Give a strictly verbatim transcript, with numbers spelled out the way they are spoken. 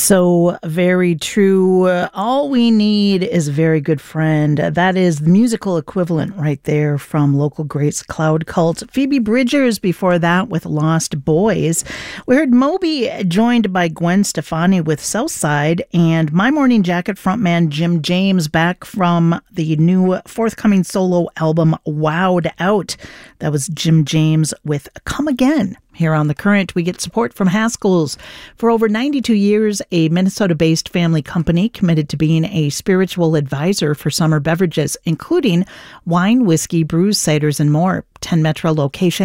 So very true. Uh, all we need is a very good friend. That is the musical equivalent right there from local greats Cloud Cult. Phoebe Bridgers before that with Lost Boys. We heard Moby joined by Gwen Stefani with Southside, and My Morning Jacket frontman Jim James back from the new forthcoming solo album Wowed Out. That was Jim James with Come Again. Here on The Current, we get support from Haskell's. For over ninety-two years, a Minnesota-based family company committed to being a spiritual advisor for summer beverages, including wine, whiskey, brews, ciders, and more. ten Metro locations.